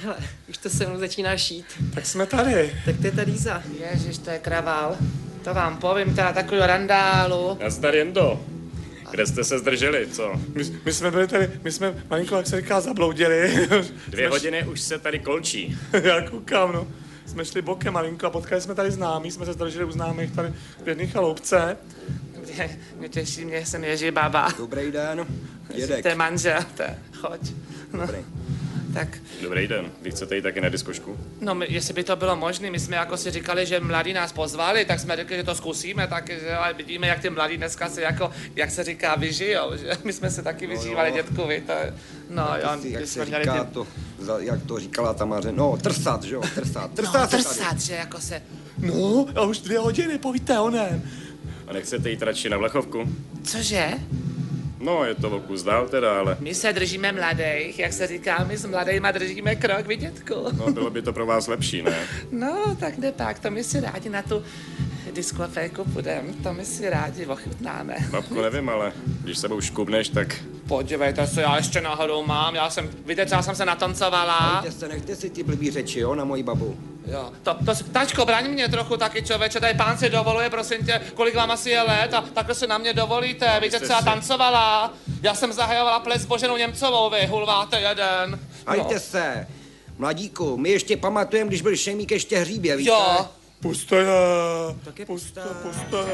Hele, už to se mnou začíná šít. Tak jsme tady. Tak to je ta Líza. Ježiš, to je kravál. To vám povím, teda takový randálu. Nazdar Jendo. Kde jste se zdrželi, co? My jsme byli tady, my jsme, malinko, jak se říká, zabloudili. 2 hodiny už se tady kolčí. Já koukám, no. Jsme šli bokem malinko a potkali jsme tady známí, jsme se zdrželi u známých tady v jedné chaloupce. Mě těší, mě jsem Ježí baba. Dobrý den, Dědek. To je manžel, to je, choď. No. Dobrý. Tak, Dobrý den, vy chcete jít taky na diskošku? no jestli by to bylo možné, my jsme jako si říkali, že mladí nás pozvali, tak jsme řekli, že to zkusíme, takže ale vidíme, jak ty mladí dneska se jako, jak se říká, vyžijou, že my jsme se taky vyžívali, dětku, vy, to je, no jo, Jak se říká to, jak to říkala Tamaře, no trsat, že jo, trsat. Trsat, že jako se, No, a už 2 hodiny, povíte o něm. A nechcete jít radši na Vlechovku? cože? No, je to o kus dál teda, ale... My se držíme mladých, jak se říká, my s mladejma držíme krok, vy, dětku. No, bylo by to pro vás lepší, ne? No, tak ne tak, to my si rádi na tu diskoféku půjdem, to my si rádi ochutnáme. Babko, nevím, ale když sebou škubneš, tak... Podívejte se, já ještě náhodou mám, víte, co, já jsem se natancovala. Nechte si ty blbý řeči, jo, na moji babu. Jo, tačko, braň mě trochu taky, člověče, tady pán si dovoluje, prosím tě, kolik vám asi je let a takhle se na mě dovolíte, víte, co já tancovala. Já jsem zahajovala ples s Boženou Němcovou, vy hulváte jeden. Hajte se, mladíku, my ještě pamatujeme, když byl Šemík ještě hříbě, víte? Jo. Puste je. Tak je Puste, pustá. puste.